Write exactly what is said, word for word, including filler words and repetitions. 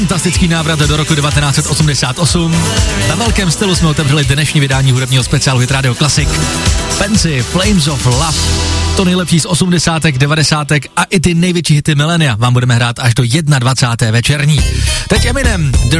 Fantastický návrat do roku devatenáct set osmdesát osm. Na velkém stylu jsme otevřeli dnešní vydání hudebního speciálu Hit Radio Classic. Fancy, Flames of Love. To nejlepší z osmdesátek, devadesátek a i ty největší hity milénia vám budeme hrát až do dvacáté první večerní. Teď Eminem, The